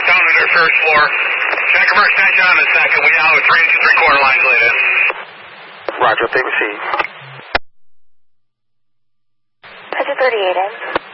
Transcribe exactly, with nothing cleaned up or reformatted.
down to their first floor. Check of our extension on the second. We now have three and three quarter lines laid in. Roger, they receive. Roger, thirty-eight in.